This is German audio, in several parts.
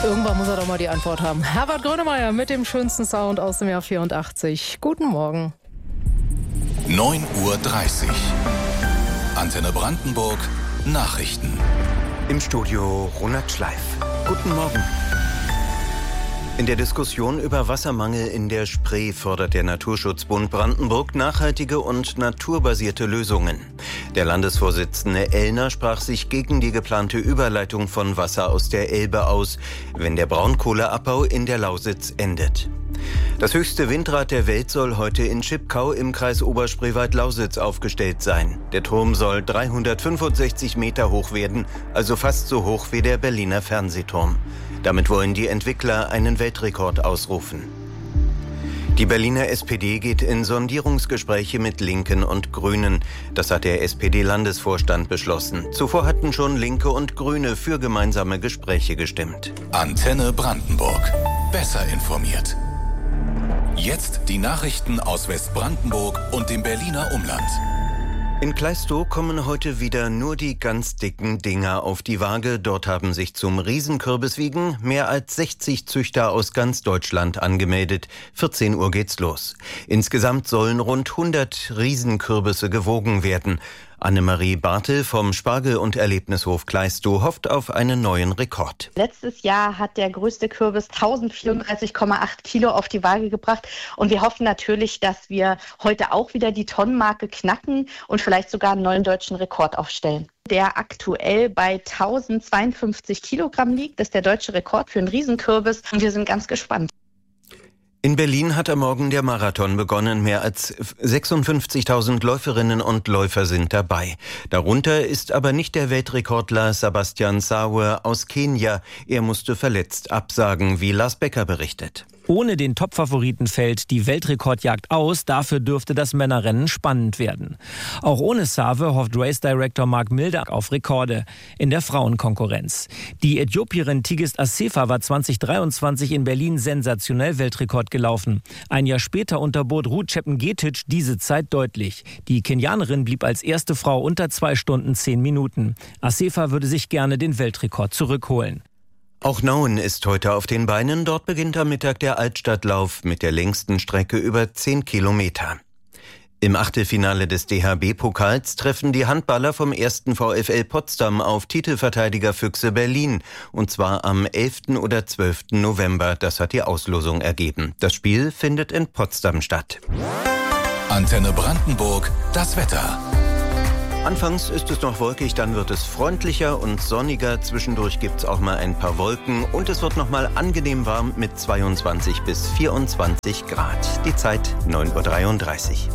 Irgendwann muss er doch mal die Antwort haben. Herbert Grönemeyer mit dem schönsten Sound aus dem Jahr 84. Guten Morgen. 9:30 Uhr. Antenne Brandenburg. Nachrichten. Im Studio Ronald Schleif. Guten Morgen. In der Diskussion über Wassermangel in der Spree fordert der Naturschutzbund Brandenburg nachhaltige und naturbasierte Lösungen. Der Landesvorsitzende Ellner sprach sich gegen die geplante Überleitung von Wasser aus der Elbe aus, wenn der Braunkohleabbau in der Lausitz endet. Das höchste Windrad der Welt soll heute in Schipkau im Kreis Oberspreewald-Lausitz aufgestellt sein. Der Turm soll 365 Meter hoch werden, also fast so hoch wie der Berliner Fernsehturm. Damit wollen die Entwickler einen Weltrekord ausrufen. Die Berliner SPD geht in Sondierungsgespräche mit Linken und Grünen. Das hat der SPD-Landesvorstand beschlossen. Zuvor hatten schon Linke und Grüne für gemeinsame Gespräche gestimmt. Antenne Brandenburg. Besser informiert. Jetzt die Nachrichten aus Westbrandenburg und dem Berliner Umland. In Kleistow kommen heute wieder nur die ganz dicken Dinger auf die Waage. Dort haben sich zum Riesenkürbiswiegen mehr als 60 Züchter aus ganz Deutschland angemeldet. 14 Uhr geht's los. Insgesamt sollen rund 100 Riesenkürbisse gewogen werden. Annemarie Bartel vom Spargel- und Erlebnishof Kleistow hofft auf einen neuen Rekord. Letztes Jahr hat der größte Kürbis 1034,8 Kilo auf die Waage gebracht. Und wir hoffen natürlich, dass wir heute auch wieder die Tonnenmarke knacken und vielleicht sogar einen neuen deutschen Rekord aufstellen. Der aktuell bei 1052 Kilogramm liegt. Das ist der deutsche Rekord für einen Riesenkürbis. Und wir sind ganz gespannt. In Berlin hat am Morgen der Marathon begonnen. Mehr als 56.000 Läuferinnen und Läufer sind dabei. Darunter ist aber nicht der Weltrekordler Sebastian Sawe aus Kenia. Er musste verletzt absagen, wie Lars Becker berichtet. Ohne den Top-Favoriten fällt die Weltrekordjagd aus. Dafür dürfte das Männerrennen spannend werden. Auch ohne Sawe hofft Race Director Mark Milder auf Rekorde in der Frauenkonkurrenz. Die Äthiopierin Tigist Assefa war 2023 in Berlin sensationell Weltrekord gelaufen. Ein Jahr später unterbot Ruth Chepngetich diese Zeit deutlich. Die Kenianerin blieb als erste Frau unter 2 Stunden 10 Minuten. Assefa würde sich gerne den Weltrekord zurückholen. Auch Nauen ist heute auf den Beinen. Dort beginnt am Mittag der Altstadtlauf mit der längsten Strecke über 10 Kilometer. Im Achtelfinale des DHB-Pokals treffen die Handballer vom 1. VfL Potsdam auf Titelverteidiger Füchse Berlin. Und zwar am 11. oder 12. November. Das hat die Auslosung ergeben. Das Spiel findet in Potsdam statt. Antenne Brandenburg. Das Wetter. Anfangs ist es noch wolkig, dann wird es freundlicher und sonniger. Zwischendurch gibt es auch mal ein paar Wolken und es wird noch mal angenehm warm mit 22 bis 24 Grad. Die Zeit 9:33 Uhr.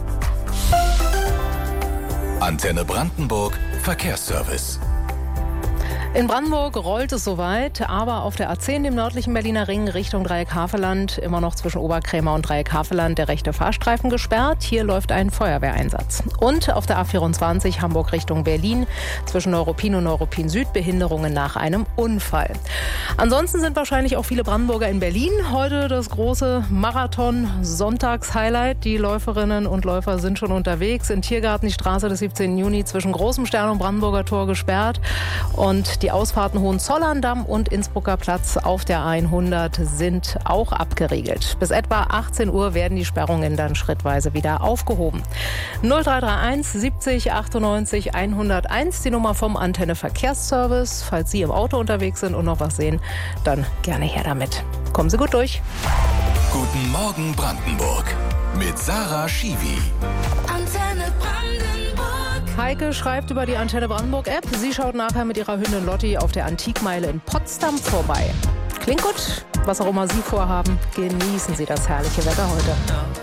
Antenne Brandenburg. Verkehrsservice. In Brandenburg rollt es soweit, aber auf der A10, dem nördlichen Berliner Ring, Richtung Dreieck-Havelland, immer noch zwischen Oberkrämer und Dreieck-Havelland der rechte Fahrstreifen gesperrt. Hier läuft ein Feuerwehreinsatz. Und auf der A24 Hamburg Richtung Berlin, zwischen Neuruppin und Neuruppin Süd, Behinderungen nach einem Unfall. Ansonsten sind wahrscheinlich auch viele Brandenburger in Berlin. Heute das große Marathon-Sonntags-Highlight. Die Läuferinnen und Läufer sind schon unterwegs. In Tiergarten die Straße des 17. Juni zwischen Großem Stern und Brandenburger Tor gesperrt. Und die Ausfahrten Hohenzollern-Damm und Innsbrucker Platz auf der 100 sind auch abgeriegelt. Bis etwa 18 Uhr werden die Sperrungen dann schrittweise wieder aufgehoben. 0331 70 98 101, die Nummer vom Antenne Verkehrsservice. Falls Sie im Auto unterwegs sind und noch was sehen, dann gerne her damit. Kommen Sie gut durch. Guten Morgen Brandenburg. Mit Sarah Schiwi. Antenne Brandenburg. Heike schreibt über die Antenne Brandenburg App. Sie schaut nachher mit ihrer Hündin Lotti auf der Antikmeile in Potsdam vorbei. Klingt gut. Was auch immer Sie vorhaben, genießen Sie das herrliche Wetter heute.